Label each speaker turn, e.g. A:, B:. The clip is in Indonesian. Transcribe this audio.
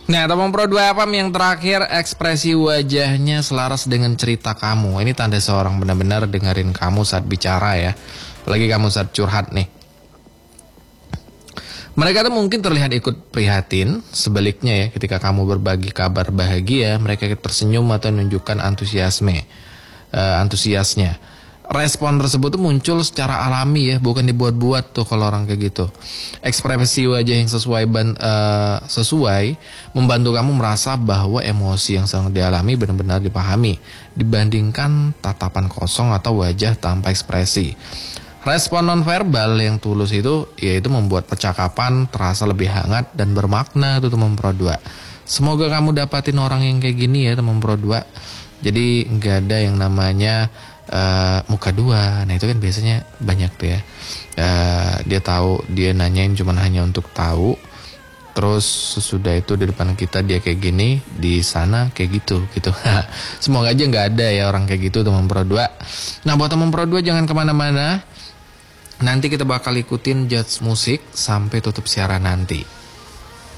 A: Nah, teman Pro 2 FM yang terakhir, ekspresi wajahnya selaras dengan cerita kamu. Ini tanda seorang benar-benar dengerin kamu saat bicara ya. Apalagi kamu saat curhat nih. Mereka tuh mungkin terlihat ikut prihatin. Sebaliknya ya, ketika kamu berbagi kabar bahagia, mereka ikut tersenyum atau menunjukkan antusiasnya. Respon tersebut tuh muncul secara alami ya, bukan dibuat-buat tuh kalau orang kayak gitu. Ekspresi wajah yang sesuai membantu kamu merasa bahwa emosi yang sedang dialami benar-benar dipahami, dibandingkan tatapan kosong atau wajah tanpa ekspresi. Respon nonverbal yang tulus itu yaitu membuat percakapan terasa lebih hangat dan bermakna tuh teman Pro 2. Semoga kamu dapatin orang yang kayak gini ya teman Pro 2. Jadi nggak ada yang namanya muka dua. Nah itu kan biasanya banyak tuh ya. Dia tahu, dia nanyain cuman hanya untuk tahu. Terus sesudah itu di depan kita dia kayak gini, di sana kayak gitu. Semoga aja nggak ada ya orang kayak gitu teman Pro 2. Nah buat teman Pro 2 jangan kemana-mana. Nanti kita bakal ikutin judge musik sampai tutup siaran nanti.